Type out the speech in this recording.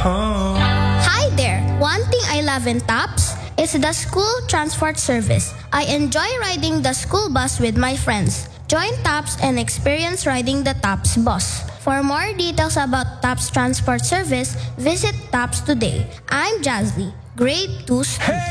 Hi there! One thing I love in TAPS is the school transport service. I enjoy riding the school bus with my friends. Join TAPS and experience riding the TAPS bus. For more details about TAPS transport service, visit TAPS today. I'm Jazzy, grade 2 student.